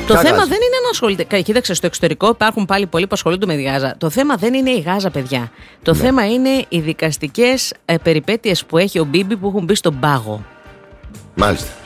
Το θέμα δεν είναι να ασχολείται. Κοίταξε, στο εξωτερικό υπάρχουν πάλι πολλοί που ασχολούνται με τη Γάζα. Το θέμα δεν είναι η Γάζα, παιδιά. Το θέμα είναι οι δικαστικές περιπέτειες που έχει ο Μπίμπι που έχουν μπει στον πάγο. Μάλιστα.